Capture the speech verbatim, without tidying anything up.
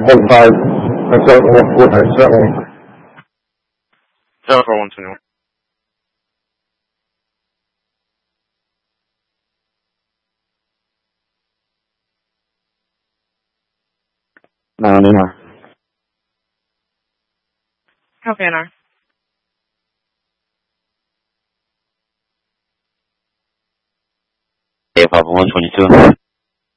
one five. I certainly, I certainly. zero four one twenty-one. No, no, no. Okay, N R. Yeah, Papa one twenty-two.